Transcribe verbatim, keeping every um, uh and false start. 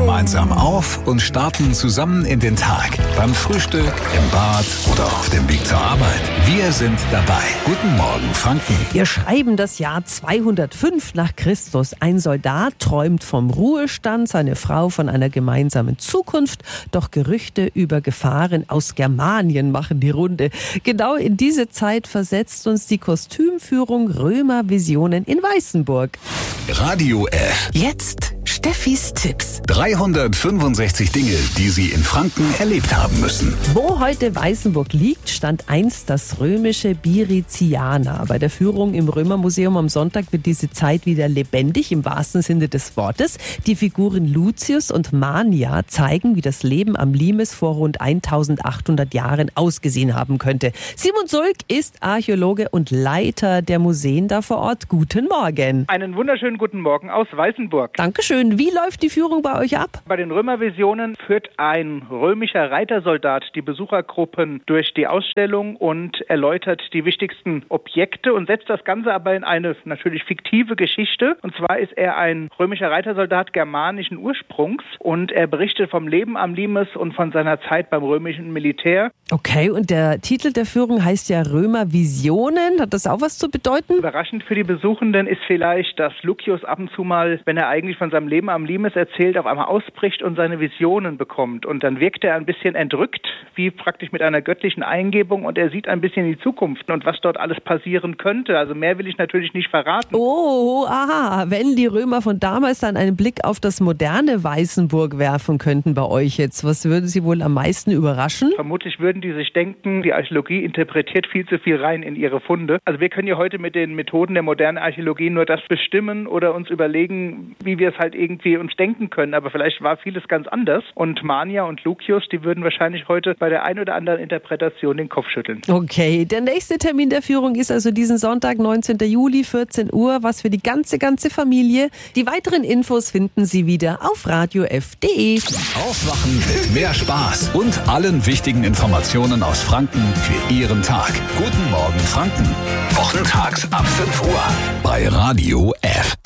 gemeinsam auf und starten zusammen in den Tag. Beim Frühstück, im Bad oder auf dem Weg zur Arbeit. Wir sind dabei. Guten Morgen, Franken. Wir schreiben das Jahr zweihundertfünf nach Christus. Ein Soldat träumt vom Ruhestand, seine Frau von einer gemeinsamen Zukunft. Doch Gerüchte über Gefahren aus Germanien machen die Runde. Genau in diese Zeit versetzt uns die Kostümführung Römer Visionen in Weißenburg. Radio F. Jetzt Steffis Tipps. dreihundertfünfundsechzig Dinge, die Sie in Franken erlebt haben müssen. Wo heute Weißenburg liegt, stand einst das römische Biriziana. Bei der Führung im Römermuseum am Sonntag wird diese Zeit wieder lebendig, im wahrsten Sinne des Wortes. Die Figuren Lucius und Mania zeigen, wie das Leben am Limes vor rund eintausendachthundert Jahren ausgesehen haben könnte. Simon Sulk ist Archäologe und Leiter der Museen da vor Ort. Guten Morgen. Einen wunderschönen guten Morgen aus Weißenburg. Dankeschön. Wie läuft die Führung bei euch ab? Bei den Römervisionen führt ein römischer Reitersoldat die Besuchergruppen durch die Ausstellung und erläutert die wichtigsten Objekte und setzt das Ganze aber in eine natürlich fiktive Geschichte. Und zwar ist er ein römischer Reitersoldat germanischen Ursprungs und er berichtet vom Leben am Limes und von seiner Zeit beim römischen Militär. Okay, und der Titel der Führung heißt ja Römervisionen. Hat das auch was zu bedeuten? Überraschend für die Besuchenden ist vielleicht, dass Lucius ab und zu mal, wenn er eigentlich von seinem Leben am Limes erzählt, auf einmal ausbricht und seine Visionen bekommt. Und dann wirkt er ein bisschen entrückt, wie praktisch mit einer göttlichen Eingebung, und er sieht ein bisschen in die Zukunft und was dort alles passieren könnte. Also mehr will ich natürlich nicht verraten. Oh, aha. Wenn die Römer von damals dann einen Blick auf das moderne Weißenburg werfen könnten bei euch jetzt, was würde sie wohl am meisten überraschen? Vermutlich würden die sich denken, die Archäologie interpretiert viel zu viel rein in ihre Funde. Also wir können ja heute mit den Methoden der modernen Archäologie nur das bestimmen oder uns überlegen, wie wir es halt irgendwie uns denken können. Aber vielleicht war vieles ganz anders. Und Mania und Lucius, die würden wahrscheinlich heute bei der einen oder anderen Interpretation den Kopf schütteln. Okay, der nächste Termin der Führung ist also diesen Sonntag, neunzehnten Juli, vierzehn Uhr, was für die ganze, ganze Familie. Die weiteren Infos finden Sie wieder auf radio f punkt de. Aufwachen mit mehr Spaß und allen wichtigen Informationen aus Franken für Ihren Tag. Guten Morgen, Franken. Wochentags ab fünf Uhr bei Radio F.